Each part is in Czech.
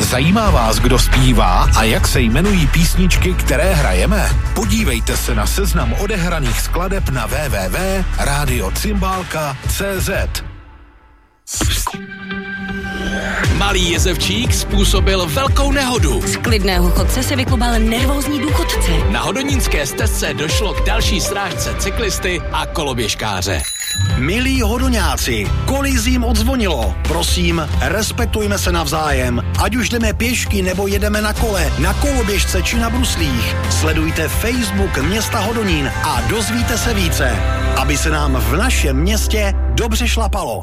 Zajímá vás, kdo zpívá a jak se jmenují písničky, které hrajeme? Podívejte se na seznam odehraných skladeb na www.radiocymbalka.cz. Malý jezevčík způsobil velkou nehodu. Z klidného chodce se vyklubal nervózní důchodce. Na hodonínské stezce došlo k další srážce cyklisty a koloběžkáře. Milí hodoňáci, kolizím odzvonilo. Prosím, respektujme se navzájem. Ať už jdeme pěšky nebo jedeme na kole, na koloběžce či na bruslích. Sledujte Facebook města Hodonín a dozvíte se více, aby se nám v našem městě dobře šlapalo.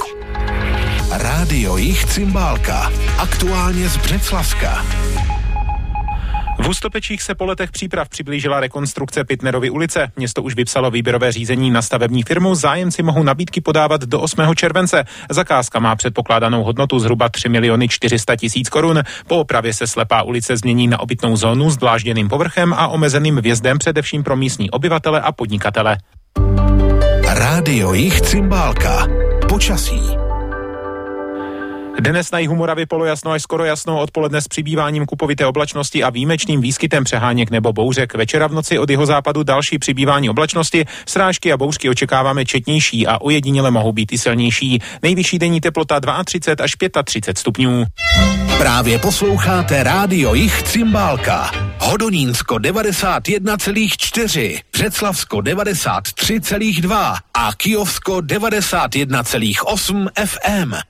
Rádio Jich Cymbálka. Aktuálně z Břeclavska. V Hustopečích se po letech příprav přiblížila rekonstrukce Pitnerovy ulice. Město už vypsalo výběrové řízení na stavební firmu. Zájemci mohou nabídky podávat do 8. července. Zakázka má předpokládanou hodnotu zhruba 3 400 000 korun. Po opravě se slepá ulice změní na obytnou zónu s dlážděným povrchem a omezeným vjezdem především pro místní obyvatele a podnikatele. Rádio Jich Cymbálka. Počasí. Dnes na jihu Moravy polojasno až skoro jasno, odpoledne s přibýváním kupovité oblačnosti a výjimečným výskytem přeháněk nebo bouřek. Večera v noci od jihozápadu další přibývání oblačnosti, srážky a bouřky očekáváme četnější a ojediněle mohou být i silnější. Nejvyšší denní teplota 32 až 35 stupňů. Právě posloucháte Rádio Jich Cymbálka. Hodonínsko 91,4, Břeclavsko 93,2 a Kyjovsko 91,8 FM.